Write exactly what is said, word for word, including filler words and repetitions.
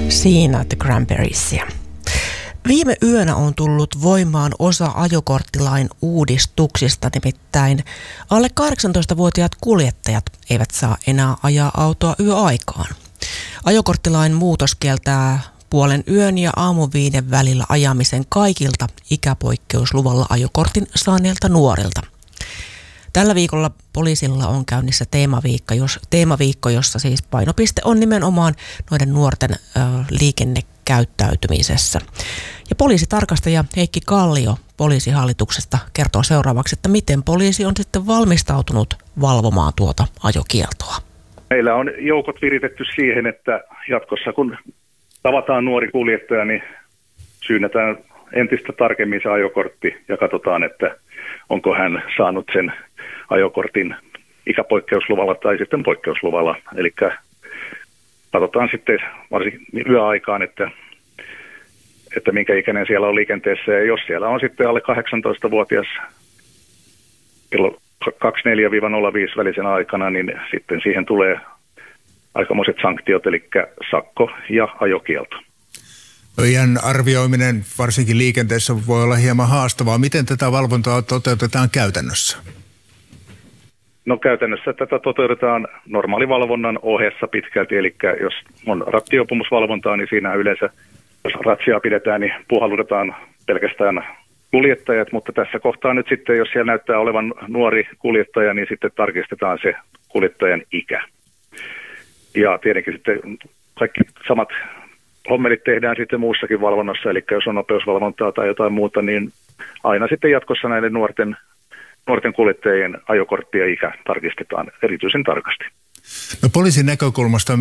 Siinä The Cranberriesia. Viime yönä on tullut voimaan osa ajokorttilain uudistuksista, nimittäin alle kahdeksantoistavuotiaat kuljettajat eivät saa enää ajaa autoa yöaikaan. Ajokorttilain muutos kieltää puolen yön ja aamuviiden välillä ajamisen kaikilta ikäpoikkeusluvalla ajokortin saaneilta nuorilta. Tällä viikolla poliisilla on käynnissä teemaviikko, jos, teemaviikko, jossa siis painopiste on nimenomaan noiden nuorten ö, liikennekäyttäytymisessä. Ja poliisitarkastaja Heikki Kallio poliisihallituksesta kertoo seuraavaksi, että miten poliisi on sitten valmistautunut valvomaan tuota ajokieltoa. Meillä on joukot viritetty siihen, että jatkossa kun tavataan nuori kuljettaja, niin syynnetään entistä tarkemmin se ajokortti ja katsotaan, että onko hän saanut sen ajokortin ikäpoikkeusluvalla tai sitten poikkeusluvalla. Eli katsotaan sitten varsinkin yöaikaan, että, että minkä ikäinen siellä on liikenteessä. Ja jos siellä on sitten alle kahdeksantoistavuotias kello kaksikymmentäneljä nolla viisi välisen aikana, niin sitten siihen tulee aikamoiset sanktiot, eli sakko ja ajokielto. Iän arvioiminen varsinkin liikenteessä voi olla hieman haastavaa. Miten tätä valvontaa toteutetaan käytännössä? No käytännössä tätä toteutetaan normaalivalvonnan ohessa pitkälti, eli jos on rattiopumusvalvontaa, niin siinä yleensä, jos ratsiaa pidetään, niin puhallutetaan pelkästään kuljettajat, mutta tässä kohtaa nyt sitten, jos siellä näyttää olevan nuori kuljettaja, niin sitten tarkistetaan se kuljettajan ikä. Ja tietenkin sitten kaikki samat hommelit tehdään sitten muussakin valvonnassa, eli jos on nopeusvalvontaa tai jotain muuta, niin aina sitten jatkossa näiden nuorten, nuorten kuljettajien ajokortti ja ikä tarkistetaan erityisen tarkasti. No poliisin näkökulmasta